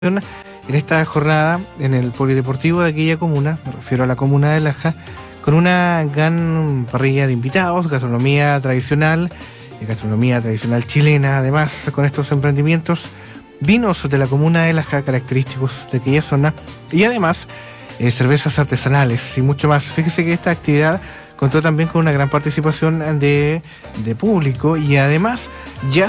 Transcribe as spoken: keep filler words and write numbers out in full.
en esta jornada en el polideportivo de aquella comuna, me refiero a la comuna de Laja, con una gran parrilla de invitados, gastronomía tradicional, gastronomía tradicional chilena, además con estos emprendimientos, vinos de la comuna de Laja, característicos de aquella zona, y además eh, cervezas artesanales y mucho más. Fíjese que esta actividad contó también con una gran participación de, de público, y además ya